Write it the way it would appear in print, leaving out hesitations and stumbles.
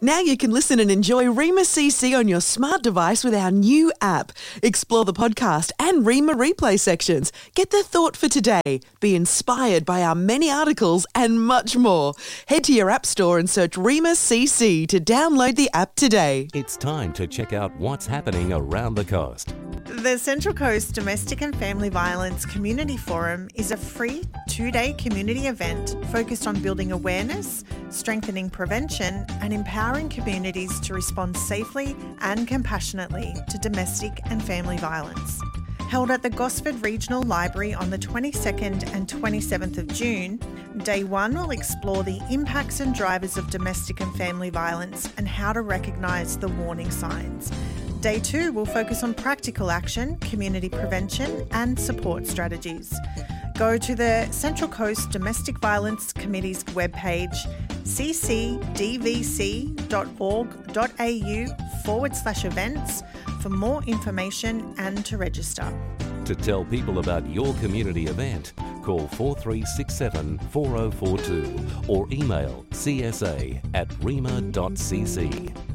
Now you can listen and enjoy Rima CC on your smart device with our new app. Explore the podcast and Rima replay sections. Get the thought for today. Be inspired by our many articles and much more. Head to your app store and search Rima CC to download the app today. It's time to check out what's happening around the coast. The Central Coast Domestic and Family Violence Community Forum is a free 2-day community event focused on building awareness, strengthening prevention and empowering communities to respond safely and compassionately to domestic and family violence. Held at the Gosford Regional Library on the 22nd and 27th of June, Day 1 will explore the impacts and drivers of domestic and family violence and how to recognise the warning signs. Day 2 will focus on practical action, community prevention and support strategies. Go to the Central Coast Domestic Violence Committee's webpage, ccdvc.org.au/events for more information and to register. To tell people about your community event, call 4367 4042 or email csa@rima.cc.